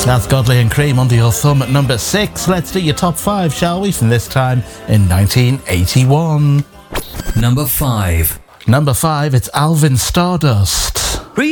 That's Godley and Cream under your thumb at number 6. Let's do your top 5, shall we, from this time in 1981. Number 5. Number 5, it's Alvin Stardust.